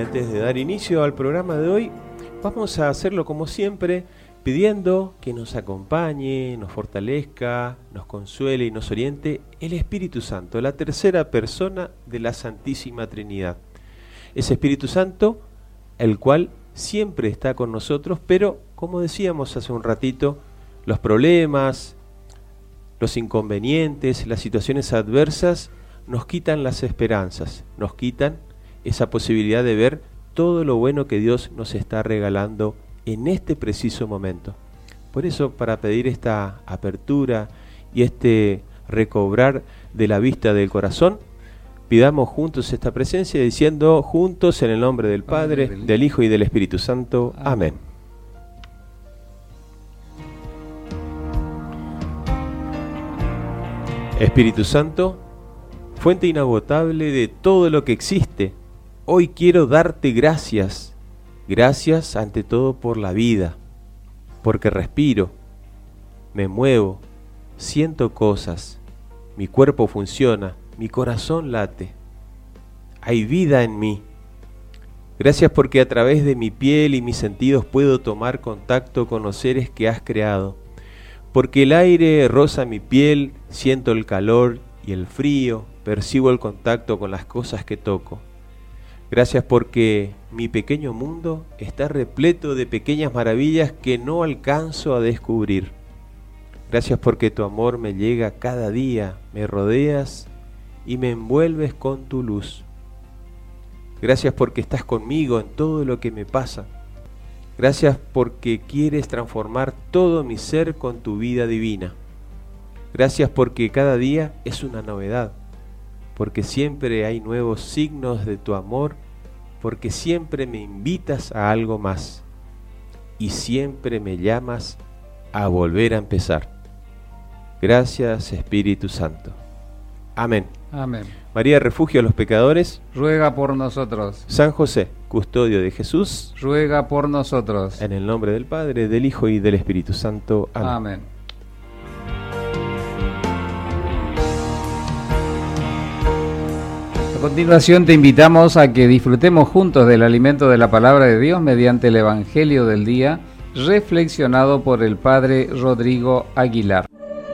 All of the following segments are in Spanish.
antes de dar inicio al programa de hoy, vamos a hacerlo como siempre, pidiendo que nos acompañe, nos fortalezca, nos consuele y nos oriente el Espíritu Santo, la tercera persona de la Santísima Trinidad. Ese Espíritu Santo, el cual siempre está con nosotros, pero como decíamos hace un ratito, los problemas, los inconvenientes, las situaciones adversas nos quitan las esperanzas, nos quitan esa posibilidad de ver todo lo bueno que Dios nos está regalando en este preciso momento. Por eso, para pedir esta apertura y este recobrar de la vista del corazón, pidamos juntos esta presencia diciendo juntos en el nombre del Padre, del Hijo y del Espíritu Santo. Amén. Espíritu Santo, fuente inagotable de todo lo que existe, hoy quiero darte gracias. Gracias ante todo por la vida, porque respiro, me muevo, siento cosas, mi cuerpo funciona, mi corazón late, hay vida en mí. Gracias porque a través de mi piel y mis sentidos puedo tomar contacto con los seres que has creado, porque el aire roza mi piel, siento el calor y el frío, percibo el contacto con las cosas que toco. Gracias porque mi pequeño mundo está repleto de pequeñas maravillas que no alcanzo a descubrir. Gracias porque tu amor me llega cada día, me rodeas y me envuelves con tu luz. Gracias porque estás conmigo en todo lo que me pasa. Gracias porque quieres transformar todo mi ser con tu vida divina. Gracias porque cada día es una novedad, porque siempre hay nuevos signos de tu amor, porque siempre me invitas a algo más y siempre me llamas a volver a empezar. Gracias, Espíritu Santo. Amén. Amén. María, refugio a los pecadores, ruega por nosotros. San José, custodio de Jesús, ruega por nosotros. En el nombre del Padre, del Hijo y del Espíritu Santo. Amén. Amén. A continuación te invitamos a que disfrutemos juntos del alimento de la palabra de Dios mediante el Evangelio del día, reflexionado por el Padre Rodrigo Aguilar.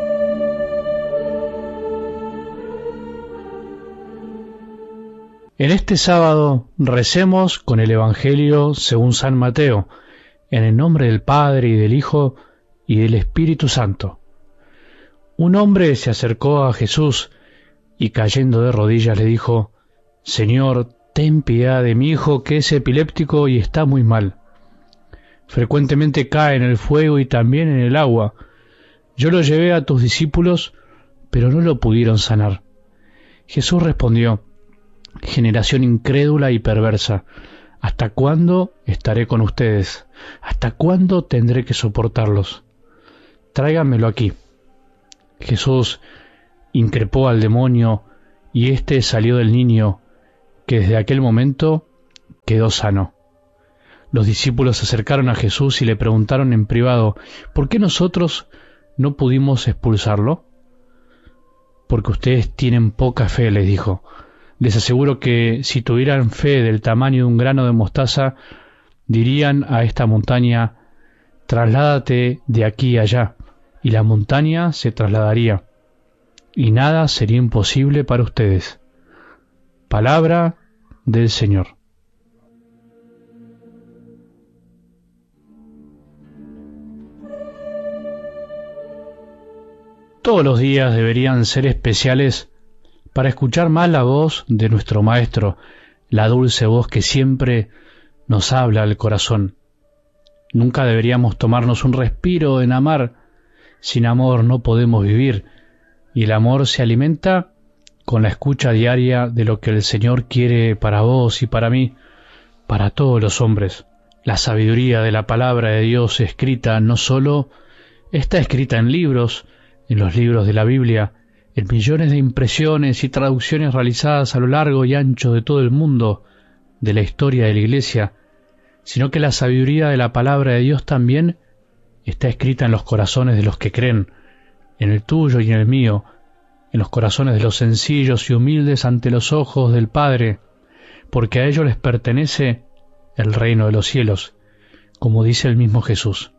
En este sábado recemos con el Evangelio según San Mateo, en el nombre del Padre y del Hijo y del Espíritu Santo. Un hombre se acercó a Jesús y cayendo de rodillas le dijo: Señor, ten piedad de mi hijo que es epiléptico y está muy mal. Frecuentemente cae en el fuego y también en el agua. Yo lo llevé a tus discípulos, pero no lo pudieron sanar. Jesús respondió: Generación incrédula y perversa, ¿hasta cuándo estaré con ustedes? ¿Hasta cuándo tendré que soportarlos? Tráiganmelo aquí. Jesús increpó al demonio y éste salió del niño, que desde aquel momento quedó sano. Los discípulos se acercaron a Jesús y le preguntaron en privado: ¿por qué nosotros no pudimos expulsarlo? Porque ustedes tienen poca fe, les dijo. Les aseguro que si tuvieran fe del tamaño de un grano de mostaza, dirían a esta montaña: trasládate de aquí a allá, y la montaña se trasladaría, y nada sería imposible para ustedes. Palabra del Señor. Todos los días deberían ser especiales para escuchar más la voz de nuestro Maestro, la dulce voz que siempre nos habla al corazón. Nunca deberíamos tomarnos un respiro en amar. Sin amor no podemos vivir, y el amor se alimenta con la escucha diaria de lo que el Señor quiere para vos y para mí, para todos los hombres. La sabiduría de la palabra de Dios escrita no solo está escrita en libros, en los libros de la Biblia, en millones de impresiones y traducciones realizadas a lo largo y ancho de todo el mundo de la historia de la Iglesia, sino que la sabiduría de la palabra de Dios también está escrita en los corazones de los que creen, en el tuyo y en el mío, en los corazones de los sencillos y humildes ante los ojos del Padre, porque a ellos les pertenece el reino de los cielos, como dice el mismo Jesús.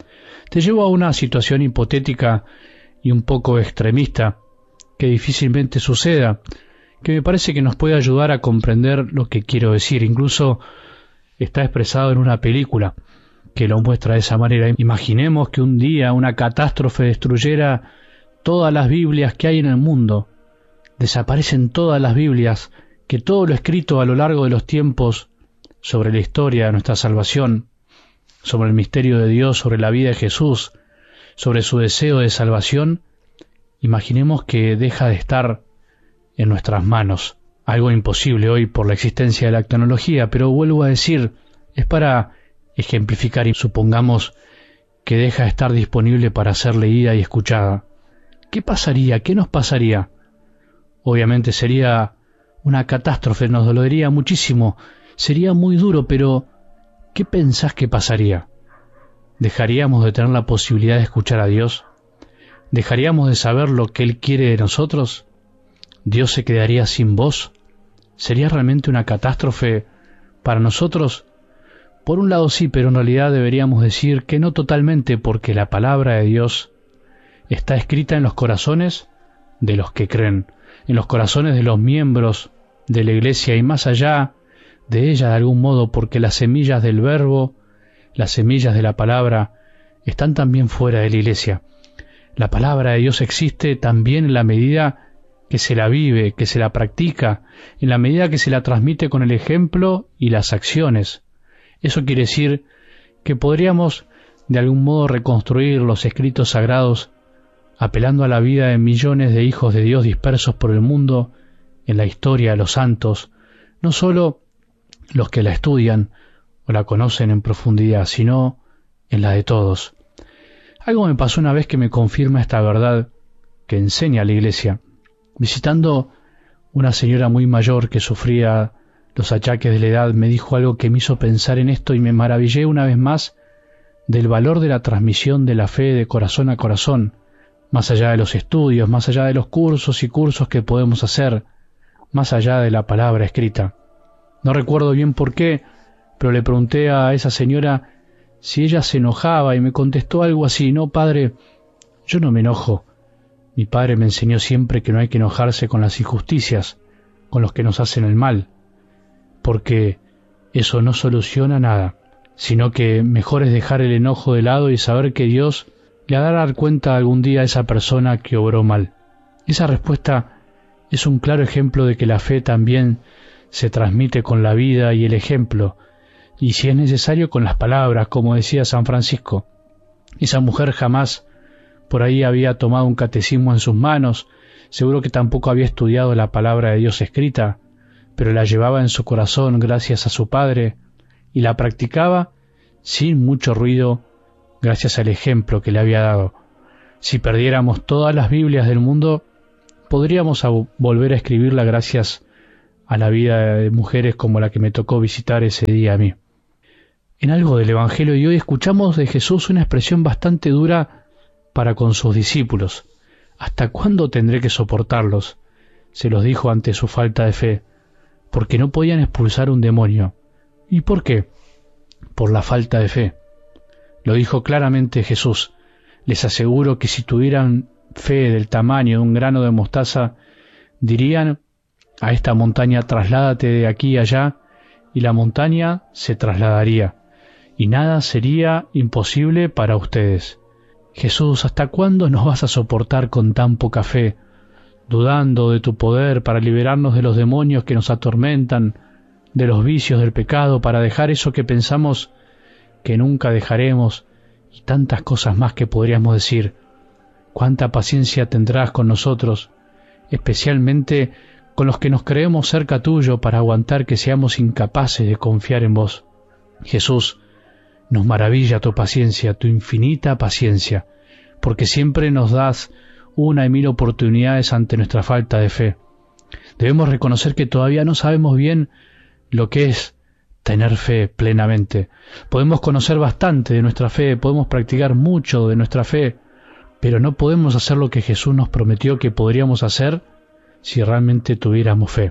Te llevo a una situación hipotética y un poco extremista, que difícilmente suceda, que me parece que nos puede ayudar a comprender lo que quiero decir. Incluso está expresado en una película que lo muestra de esa manera. Imaginemos que un día una catástrofe destruyera todas las Biblias que hay en el mundo. Desaparecen todas las Biblias, que todo lo escrito a lo largo de los tiempos sobre la historia de nuestra salvación, sobre el misterio de Dios, sobre la vida de Jesús, sobre su deseo de salvación, imaginemos que deja de estar en nuestras manos. Algo imposible hoy por la existencia de la tecnología, pero vuelvo a decir, es para ejemplificar, y supongamos que deja de estar disponible para ser leída y escuchada. ¿Qué pasaría? ¿Qué nos pasaría? Obviamente sería una catástrofe, nos dolería muchísimo, sería muy duro, pero ¿qué pensás que pasaría? ¿Dejaríamos de tener la posibilidad de escuchar a Dios? ¿Dejaríamos de saber lo que Él quiere de nosotros? ¿Dios se quedaría sin voz? ¿Sería realmente una catástrofe para nosotros? Por un lado sí, pero en realidad deberíamos decir que no totalmente, porque la palabra de Dios está escrita en los corazones de los que creen, en los corazones de los miembros de la Iglesia y más allá de ella de algún modo, porque las semillas del verbo, las semillas de la palabra, están también fuera de la Iglesia. La palabra de Dios existe también en la medida que se la vive, que se la practica, en la medida que se la transmite con el ejemplo y las acciones. Eso quiere decir que podríamos de algún modo reconstruir los escritos sagrados apelando a la vida de millones de hijos de Dios dispersos por el mundo, en la historia de los santos, no solo los que la estudian o la conocen en profundidad, sino en la de todos. Algo me pasó una vez que me confirma esta verdad que enseña la Iglesia. Visitando una señora muy mayor que sufría los achaques de la edad, me dijo algo que me hizo pensar en esto y me maravillé una vez más del valor de la transmisión de la fe de corazón a corazón, más allá de los estudios, más allá de los cursos y cursos que podemos hacer, más allá de la palabra escrita. No recuerdo bien por qué, pero le pregunté a esa señora si ella se enojaba y me contestó algo así: no, padre, yo no me enojo. Mi padre me enseñó siempre que no hay que enojarse con las injusticias, con los que nos hacen el mal, porque eso no soluciona nada, sino que mejor es dejar el enojo de lado y saber que Dios le hará dar cuenta algún día a esa persona que obró mal. Esa respuesta es un claro ejemplo de que la fe también se transmite con la vida y el ejemplo, y si es necesario con las palabras, como decía San Francisco. Esa mujer jamás por ahí había tomado un catecismo en sus manos, seguro que tampoco había estudiado la palabra de Dios escrita, pero la llevaba en su corazón gracias a su Padre, y la practicaba sin mucho ruido gracias al ejemplo que le había dado. Si perdiéramos todas las Biblias del mundo, podríamos volver a escribirla gracias a la vida de mujeres como la que me tocó visitar ese día a mí. En algo del Evangelio de hoy escuchamos de Jesús una expresión bastante dura para con sus discípulos. ¿Hasta cuándo tendré que soportarlos?, se los dijo ante su falta de fe, porque no podían expulsar un demonio. ¿Y por qué? Por la falta de fe. Lo dijo claramente Jesús. Les aseguro que si tuvieran fe del tamaño de un grano de mostaza, dirían a esta montaña: trasládate de aquí a allá, y la montaña se trasladaría, y nada sería imposible para ustedes. Jesús, ¿hasta cuándo nos vas a soportar con tan poca fe, dudando de tu poder para liberarnos de los demonios que nos atormentan, de los vicios del pecado, para dejar eso que pensamos que nunca dejaremos, y tantas cosas más que podríamos decir? ¿Cuánta paciencia tendrás con nosotros, especialmente con los que nos creemos cerca tuyo, para aguantar que seamos incapaces de confiar en vos? Jesús, nos maravilla tu paciencia, tu infinita paciencia, porque siempre nos das una y mil oportunidades ante nuestra falta de fe. Debemos reconocer que todavía no sabemos bien lo que es tener fe plenamente. Podemos conocer bastante de nuestra fe, podemos practicar mucho de nuestra fe, pero no podemos hacer lo que Jesús nos prometió que podríamos hacer si realmente tuviéramos fe.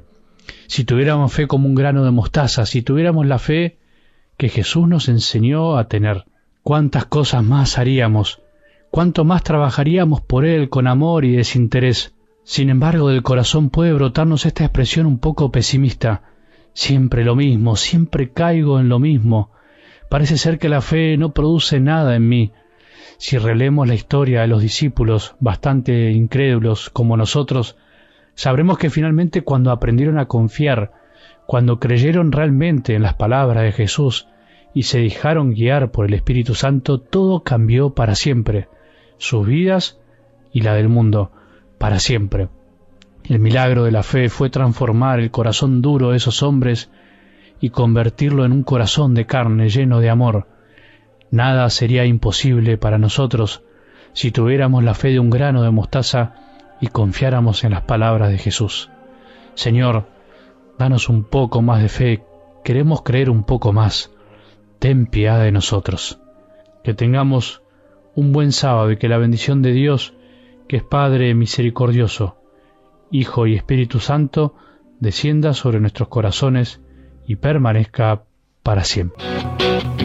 Si tuviéramos fe como un grano de mostaza, si tuviéramos la fe que Jesús nos enseñó a tener, cuántas cosas más haríamos, cuánto más trabajaríamos por Él con amor y desinterés. Sin embargo, del corazón puede brotarnos esta expresión un poco pesimista: siempre lo mismo, siempre caigo en lo mismo. Parece ser que la fe no produce nada en mí. Si releemos la historia de los discípulos, bastante incrédulos como nosotros, sabremos que finalmente cuando aprendieron a confiar, cuando creyeron realmente en las palabras de Jesús y se dejaron guiar por el Espíritu Santo, todo cambió para siempre, sus vidas y la del mundo, para siempre. El milagro de la fe fue transformar el corazón duro de esos hombres y convertirlo en un corazón de carne lleno de amor. Nada sería imposible para nosotros si tuviéramos la fe de un grano de mostaza y confiáramos en las palabras de Jesús. Señor, danos un poco más de fe, queremos creer un poco más. Ten piedad de nosotros. Que tengamos un buen sábado y que la bendición de Dios, que es Padre misericordioso, Hijo y Espíritu Santo, descienda sobre nuestros corazones y permanezca para siempre.